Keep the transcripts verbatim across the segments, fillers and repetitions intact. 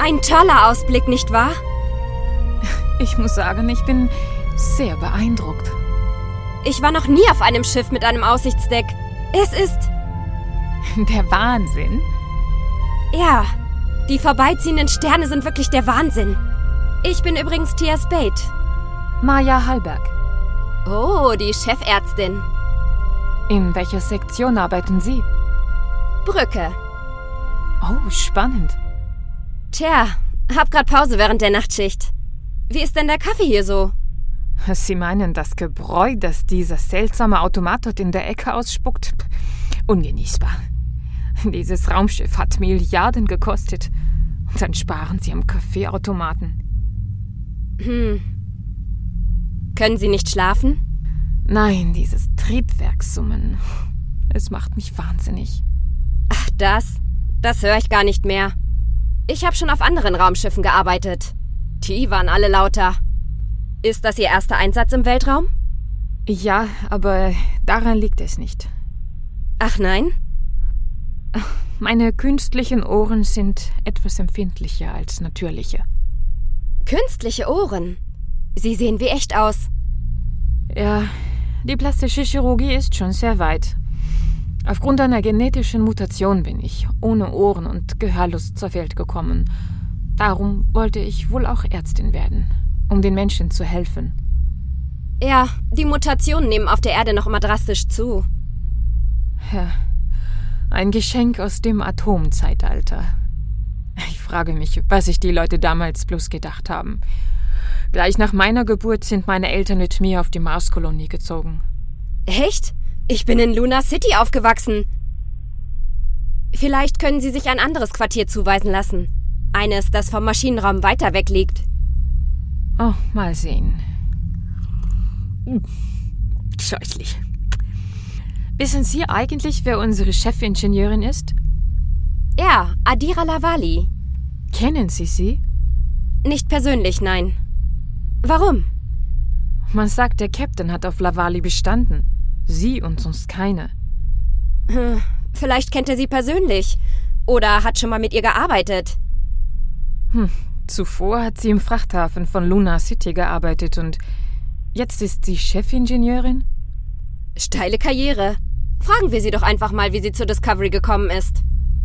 Ein toller Ausblick, nicht wahr? Ich muss sagen, ich bin sehr beeindruckt. Ich war noch nie auf einem Schiff mit einem Aussichtsdeck. Es ist... Der Wahnsinn? Ja, die vorbeiziehenden Sterne sind wirklich der Wahnsinn. Ich bin übrigens Tia Spade. Maja Hallberg. Oh, die Chefärztin. In welcher Sektion arbeiten Sie? Brücke. Oh, spannend. Tja, hab grad Pause während der Nachtschicht. Wie ist denn der Kaffee hier so? Sie meinen das Gebräu, das dieser seltsame Automat dort in der Ecke ausspuckt? Ungenießbar. Dieses Raumschiff hat Milliarden gekostet. Und dann sparen Sie am Kaffeeautomaten. Hm. Können Sie nicht schlafen? Nein, dieses Triebwerkssummen. Es macht mich wahnsinnig. Ach, das? Das höre ich gar nicht mehr. Ich habe schon auf anderen Raumschiffen gearbeitet. Die waren alle lauter. Ist das Ihr erster Einsatz im Weltraum? Ja, aber daran liegt es nicht. Ach nein? Meine künstlichen Ohren sind etwas empfindlicher als natürliche. Künstliche Ohren? Sie sehen wie echt aus. Ja, die plastische Chirurgie ist schon sehr weit. Aufgrund einer genetischen Mutation bin ich ohne Ohren und Gehörlust zur Welt gekommen. Darum wollte ich wohl auch Ärztin werden, um den Menschen zu helfen. Ja, die Mutationen nehmen auf der Erde noch immer drastisch zu. Ja, ein Geschenk aus dem Atomzeitalter. Ich frage mich, was sich die Leute damals bloß gedacht haben. Gleich nach meiner Geburt sind meine Eltern mit mir auf die Marskolonie gezogen. Echt? Ich bin in Luna City aufgewachsen. Vielleicht können Sie sich ein anderes Quartier zuweisen lassen. Eines, das vom Maschinenraum weiter weg liegt. Oh, mal sehen. Scheußlich. Wissen Sie eigentlich, wer unsere Chefingenieurin ist? Ja, Adira Lavali. Kennen Sie sie? Nicht persönlich, nein. Warum? Man sagt, der Captain hat auf Lavali bestanden. Sie und sonst keine. Hm, vielleicht kennt er sie persönlich. Oder hat schon mal mit ihr gearbeitet. Hm, zuvor hat sie im Frachthafen von Luna City gearbeitet und jetzt ist sie Chefingenieurin? Steile Karriere. Fragen wir sie doch einfach mal, wie sie zur Discovery gekommen ist.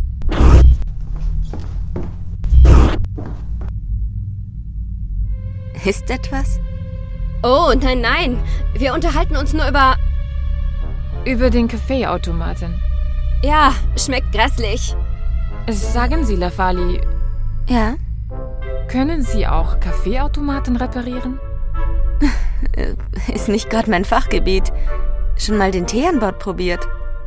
Ist etwas? Oh, nein, nein. Wir unterhalten uns nur über... Über den Kaffeeautomaten. Ja, schmeckt grässlich. Sagen Sie, Lavali... Ja? Können Sie auch Kaffeeautomaten reparieren? Ist nicht gerade mein Fachgebiet. Schon mal den Tee an Bord probiert?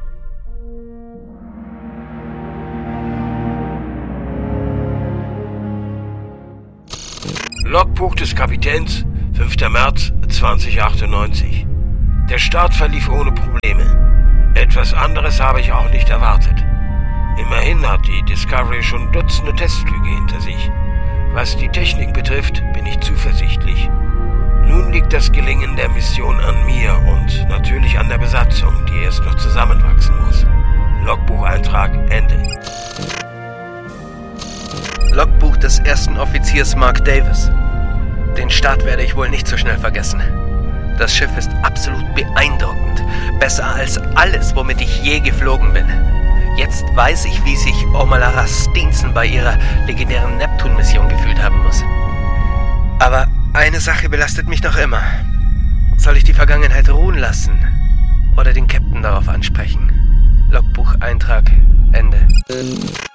Logbuch des Kapitäns, fünfter März zweitausendachtundneunzig. Der Start verlief ohne Probleme. Etwas anderes habe ich auch nicht erwartet. Immerhin hat die Discovery schon Dutzende Testflüge hinter sich. Was die Technik betrifft, bin ich zuversichtlich. Nun liegt das Gelingen der Mission an mir und natürlich an der Besatzung, die erst noch zusammenwachsen muss. Logbucheintrag Ende. Logbuch des ersten Offiziers Mark Davis. Den Start werde ich wohl nicht so schnell vergessen. Das Schiff ist absolut beeindruckend. Besser als alles, womit ich je geflogen bin. Jetzt weiß ich, wie sich Omalara Stinson bei ihrer legendären Neptun-Mission gefühlt haben muss. Aber eine Sache belastet mich noch immer. Soll ich die Vergangenheit ruhen lassen? Oder den Captain darauf ansprechen? Logbucheintrag Ende.